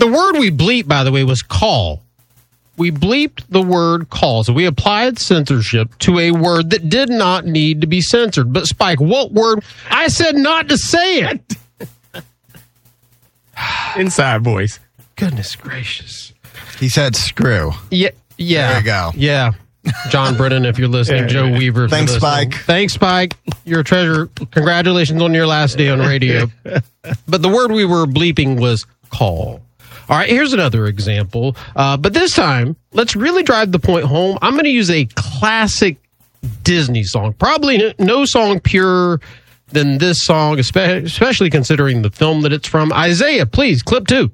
The word we bleeped, by the way, was call. We bleeped the word call. So we applied censorship to a word that did not need to be censored. But, Spike, what word? I said not to say it. Inside voice. Goodness gracious. He said screw. Yeah. There you go. Yeah. John Brennan, if you're listening. Joe Weaver. If Thanks, you're listening. Spike. Thanks, Spike. You're a treasure. Congratulations on your last day on radio. But the word we were bleeping was call. All right, here's another example. But this time, let's really drive the point home. I'm going to use a classic Disney song. Probably no song purer than this song, especially considering the film that it's from. Isaiah, please, clip 2.